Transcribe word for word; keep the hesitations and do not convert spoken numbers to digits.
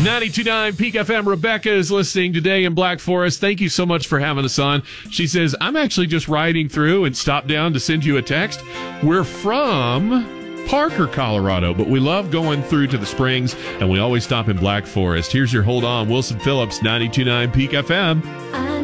ninety-two point nine Peak F M. Rebecca is listening today in Black Forest. Thank you so much for having us on. She says, I'm actually just riding through and stopped down to send you a text. We're from Parker, Colorado, but we love going through to the Springs, and we always stop in Black Forest. Here's your Hold On, Wilson Phillips, ninety-two point nine Peak F M. I